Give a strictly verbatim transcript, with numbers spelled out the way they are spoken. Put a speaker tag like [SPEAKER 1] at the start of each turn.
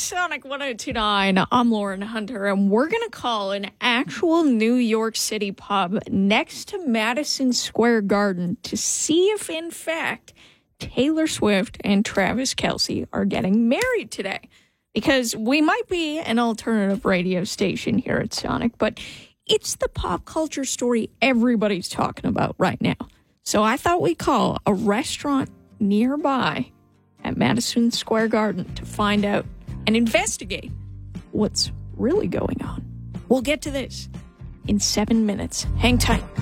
[SPEAKER 1] Sonic one oh two point nine. I'm Lauren Hunter, and we're going to call an actual New York City pub next to Madison Square Garden to see if, in fact, Taylor Swift and Travis Kelce are getting married today. Because we might be an alternative radio station here at Sonic, but it's the pop culture story everybody's talking about right now. So I thought we'd call a restaurant nearby at Madison Square Garden to find out and investigate what's really going on. We'll get to this in seven minutes. Hang tight.